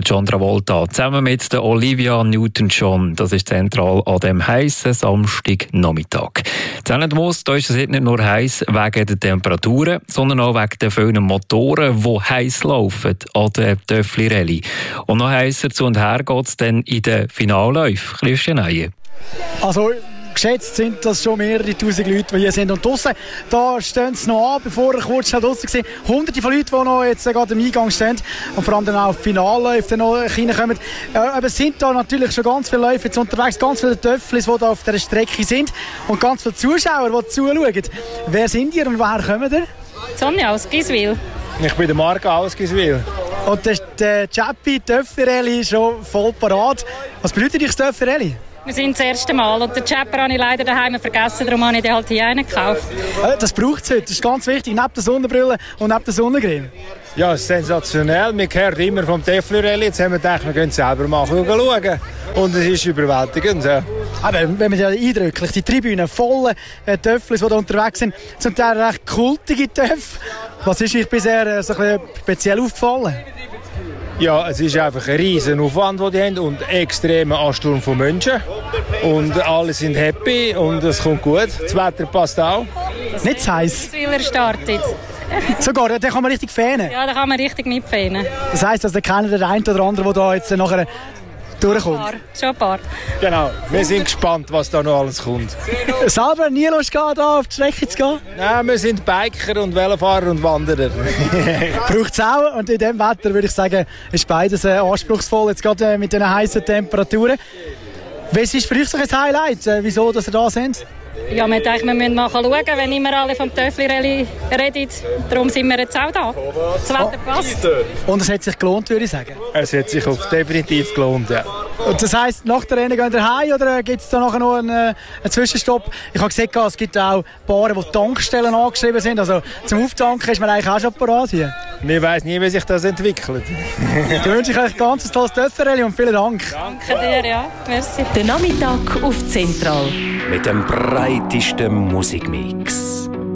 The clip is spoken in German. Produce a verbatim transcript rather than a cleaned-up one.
der John Travolta, zusammen mit der Olivia Newton-John. Das ist zentral an dem heißen Samstagnachmittag. Zellendmoos, da ist es nicht nur heiß wegen der Temperaturen, sondern auch wegen der vielen Motoren, die heiß laufen an der Töffli-Rallye. Und noch heißer zu und her geht es dann in den Finalläufen. Christian Eier. Also geschätzt sind das schon mehrere tausend Leute, die hier sind. Und draussen, da stehen sie noch an, bevor er kurz schnell draussen war. Hunderte von Leuten, die noch jetzt gerade im Eingang stehen. Und vor allem dann auch auf Finalläufe noch reinkommen. Ja, aber es sind da natürlich schon ganz viele Läufe jetzt unterwegs, ganz viele Töfflis, die da auf dieser Strecke sind. Und ganz viele Zuschauer, die zuschauen. Wer sind ihr und woher kommen ihr? Sonja aus Giswil. Ich bin der Marco aus Giswil. Und der, der Chappi Töffli-Rallye ist schon voll parat. Was bedeutet das Töffli-Rallye? Wir sind das erste Mal und den Chapper habe ich leider daheim vergessen, darum habe ich den halt hier reingekauft. Das braucht es heute, das ist ganz wichtig, neben der Sonnenbrille und neben der Sonnencreme. Ja, sensationell. Wir hören immer vom Töffli-Rallye. Jetzt haben wir gedacht, wir können es selber mal schauen. Und es ist überwältigend. Ja. Aber wenn man ja eindrücklich, die Tribünen voll äh, Töfflis, die da unterwegs sind, zum Teil recht kultige Töff. Was ist euch bisher äh, so ein bisschen speziell aufgefallen? Ja, es ist einfach ein riesen Aufwand, den die haben und extremer Ansturm von Menschen. Und alle sind happy und es kommt gut. Das Wetter passt auch. Das nicht zu heiß. Weil er startet. Sogar, da kann man richtig fähnen. Ja, da kann man richtig mitfähnen. Das heisst, also, da kennen der eine oder andere, der da jetzt nachher durchkommt. Ein paar, schon ein paar. Genau, wir sind gespannt, was da noch alles kommt. Selber nie Lust gehabt, da auf die Strecke zu gehen? Nein, wir sind Biker und Velofahrer und Wanderer. Braucht es auch. Und in diesem Wetter würde ich sagen, ist beides äh, anspruchsvoll, jetzt gerade äh, mit den heißen Temperaturen. Was ist für euch so ein Highlight? Äh, wieso, dass ihr da sind? Ja, wir denken, wir müssen mal schauen, wenn immer alle vom Töffli-Rallye reden. Darum sind wir jetzt auch da. Das Wetter passt. Und es hat sich gelohnt, würde ich sagen? Es hat sich auf definitiv gelohnt, ja. Und das heisst, nach der Rennen gehen ihr heim oder gibt es da nachher noch einen, einen Zwischenstopp? Ich habe gesehen, es gibt auch Paare, wo Tankstellen angeschrieben sind. Also zum Auftanken ist man eigentlich auch schon parat hier. Wir weiss nie, wie sich das entwickelt. Ich wünsche euch ein ganz tolles Töffli-Rallye und vielen Dank. Danke dir, ja. Merci. Der Nachmittag auf Zentral. Mit dem breitesten Musikmix.